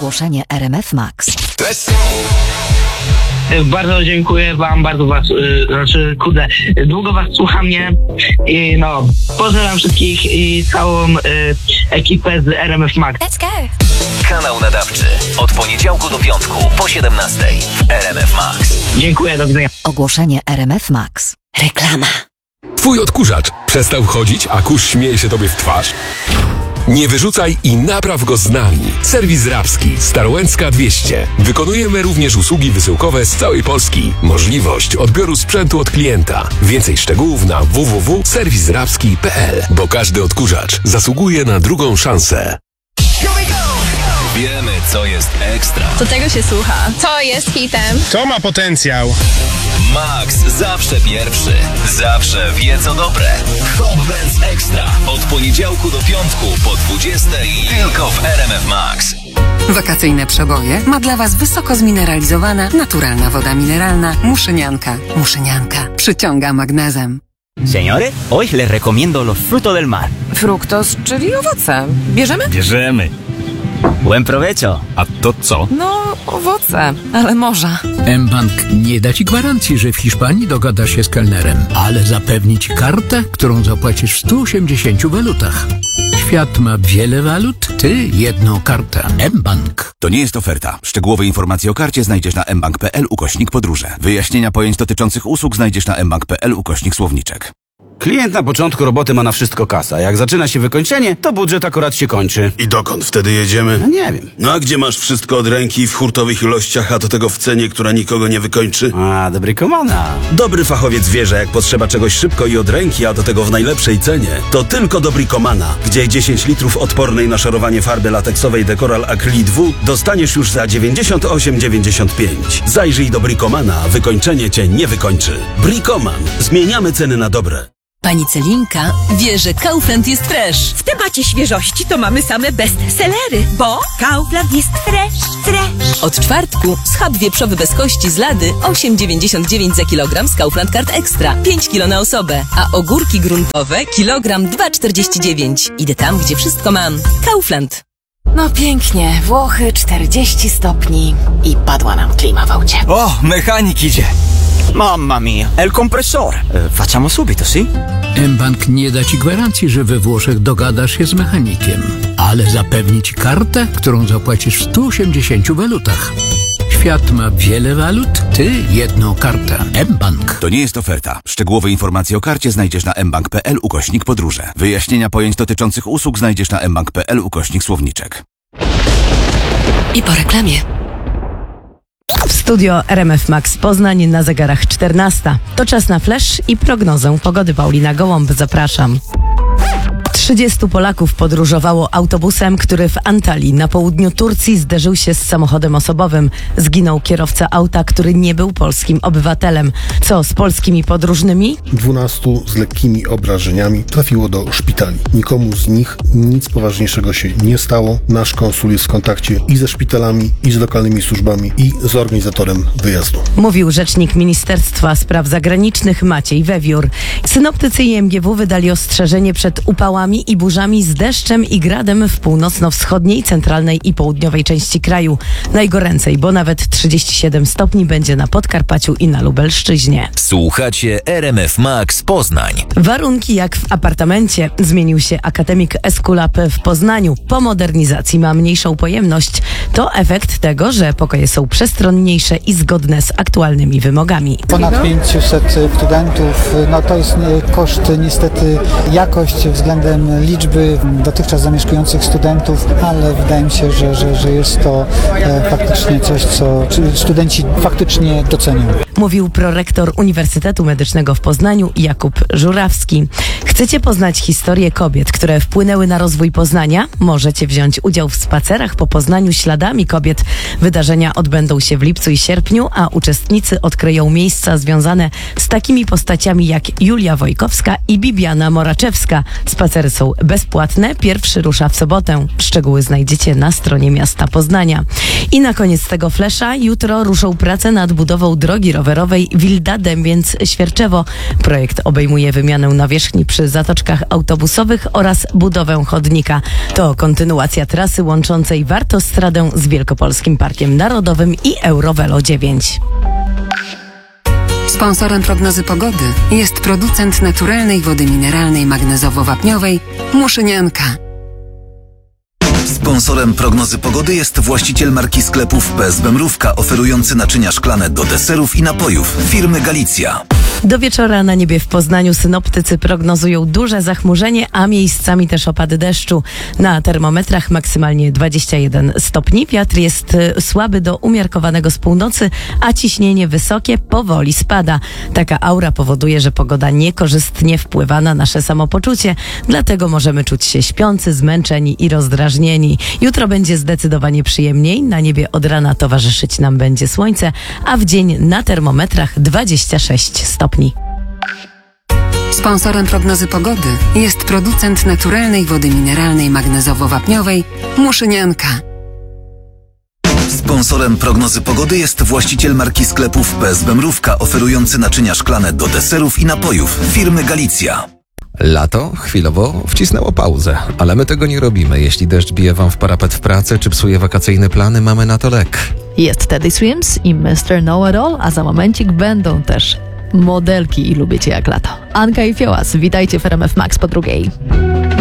Ogłoszenie RMF Max. Bardzo dziękuję wam, bardzo was, długo was słucham, nie? I pozdrawiam wszystkich i całą ekipę z RMF Max. Let's go! Kanał nadawczy od poniedziałku do piątku po 17 w RMF Max. Dziękuję, do widzenia. Ogłoszenie RMF Max. Reklama. Twój odkurzacz przestał chodzić, a kurz śmieje się tobie w twarz? Nie wyrzucaj i napraw go z nami. Serwis Rabski, Starołęcka 200. Wykonujemy również usługi wysyłkowe z całej Polski. Możliwość odbioru sprzętu od klienta. Więcej szczegółów na www.serwisrabski.pl, bo każdy odkurzacz zasługuje na drugą szansę. Wiemy, co jest ekstra. Do tego się słucha. To jest hitem. To ma potencjał. Max zawsze pierwszy. Zawsze wie co dobre. Hot Dance Extra. Od poniedziałku do piątku po 20 tylko w RMF Max. Wakacyjne przeboje ma dla Was wysoko zmineralizowana, naturalna woda mineralna Muszynianka. Muszynianka przyciąga magnezem. Señores, hoy les recomiendo los frutos del mar. Fruktos, czyli owoce. Bierzemy? Bierzemy. Buen provecho. A to co? No, owoce, ale morza. mBank nie da Ci gwarancji, że w Hiszpanii dogada się z kelnerem, ale zapewni Ci kartę, którą zapłacisz w 180 walutach. Świat ma wiele walut, Ty jedną kartę. mBank. To nie jest oferta. Szczegółowe informacje o karcie znajdziesz na mbank.pl/podróże. Wyjaśnienia pojęć dotyczących usług znajdziesz na mbank.pl/słowniczek. Klient na początku roboty ma na wszystko kasa. Jak zaczyna się wykończenie, to budżet akurat się kończy. I dokąd wtedy jedziemy? No nie wiem. No a gdzie masz wszystko od ręki w hurtowych ilościach, a do tego w cenie, która nikogo nie wykończy? A, dobry komana. Dobry fachowiec wie, że jak potrzeba czegoś szybko i od ręki, a do tego w najlepszej cenie, to tylko do Bricomana, gdzie 10 litrów odpornej na szarowanie farby lateksowej Decoral Acrylic W dostaniesz już za 98,95. Zajrzyj do Bricomana, wykończenie cię nie wykończy. Bricoman. Zmieniamy ceny na dobre. Pani Celinka wie, że Kaufland jest fresh. W temacie świeżości to mamy same bestsellery, bo Kaufland jest fresh. Od czwartku schab wieprzowy bez kości z Lady 8,99 za kilogram z Kaufland Card Extra, 5 kg na osobę, a ogórki gruntowe kilogram 2,49. Idę tam, gdzie wszystko mam. Kaufland. No pięknie, Włochy 40 stopni i padła nam klima w aucie. O, mechanik idzie. Mamma mia, el compresor. Facciamo subito, sì? mBank nie da Ci gwarancji, że we Włoszech dogadasz się z mechanikiem, ale zapewni Ci kartę, którą zapłacisz w 180 walutach. Świat ma wiele walut, Ty jedną kartę. mBank. To nie jest oferta. Szczegółowe informacje o karcie znajdziesz na mbank.pl/podróże. Wyjaśnienia pojęć dotyczących usług znajdziesz na mbank.pl/słowniczek. I po reklamie. W studio RMF Max Poznań na zegarach 14. To czas na flash i prognozę pogody. Paulina Gołąb, zapraszam. 30 Polaków podróżowało autobusem, który w Antalii na południu Turcji zderzył się z samochodem osobowym. Zginął kierowca auta, który nie był polskim obywatelem. Co z polskimi podróżnymi? 12 z lekkimi obrażeniami trafiło do szpitali. Nikomu z nich nic poważniejszego się nie stało. Nasz konsul jest w kontakcie i ze szpitalami, i z lokalnymi służbami, i z organizatorem wyjazdu. Mówił rzecznik Ministerstwa Spraw Zagranicznych Maciej Wewiór. Synoptycy i MGW wydali ostrzeżenie przed upałami i burzami z deszczem i gradem w północno-wschodniej, centralnej i południowej części kraju. Najgoręcej, bo nawet 37 stopni będzie na Podkarpaciu i na Lubelszczyźnie. Słuchacie RMF Max Poznań. Warunki jak w apartamencie. Zmienił się akademik Eskulap w Poznaniu. Po modernizacji ma mniejszą pojemność. To efekt tego, że pokoje są przestronniejsze i zgodne z aktualnymi wymogami. Ponad 500 studentów, no to jest koszt, niestety jakość względem liczby dotychczas zamieszkujących studentów, ale wydaje mi się, że jest to faktycznie coś, co studenci faktycznie docenią. Mówił prorektor Uniwersytetu Medycznego w Poznaniu Jakub Żurawski. Chcecie poznać historię kobiet, które wpłynęły na rozwój Poznania? Możecie wziąć udział w spacerach po Poznaniu śladami kobiet. Wydarzenia odbędą się w lipcu i sierpniu, a uczestnicy odkryją miejsca związane z takimi postaciami jak Julia Wojkowska i Bibiana Moraczewska. Spacery są bezpłatne. Pierwszy rusza w sobotę. Szczegóły znajdziecie na stronie miasta Poznania. I na koniec tego flesza jutro ruszą prace nad budową drogi rowerowej Wilda-Dębiec-Świerczewo. Projekt obejmuje wymianę nawierzchni przy zatoczkach autobusowych oraz budowę chodnika. To kontynuacja trasy łączącej Wartostradę z Wielkopolskim Parkiem Narodowym i Eurovelo 9. Sponsorem prognozy pogody jest producent naturalnej wody mineralnej magnezowo-wapniowej Muszynianka. Sponsorem prognozy pogody jest właściciel marki sklepów PSB Mrówka, oferujący naczynia szklane do deserów i napojów firmy Galicja. Do wieczora na niebie w Poznaniu synoptycy prognozują duże zachmurzenie, a miejscami też opady deszczu. Na termometrach maksymalnie 21 stopni. Wiatr jest słaby do umiarkowanego z północy, a ciśnienie wysokie powoli spada. Taka aura powoduje, że pogoda niekorzystnie wpływa na nasze samopoczucie, dlatego możemy czuć się śpiący, zmęczeni i rozdrażnieni. Jutro będzie zdecydowanie przyjemniej. Na niebie od rana towarzyszyć nam będzie słońce, a w dzień na termometrach 26 stopni. Sponsorem prognozy pogody jest producent naturalnej wody mineralnej magnezowo-wapniowej Muszynianka. Sponsorem prognozy pogody jest właściciel marki sklepów PSB Mrówka, oferujący naczynia szklane do deserów i napojów firmy Galicja. Lato chwilowo wcisnęło pauzę, ale my tego nie robimy. Jeśli deszcz bije wam w parapet w pracy, czy psuje wakacyjne plany, mamy na to lek. Jest Teddy Swims i Mr. Know-It-All, a za momencik będą też modelki i lubicie jak lato. Anka i Fiołas, witajcie w RMF Max po drugiej.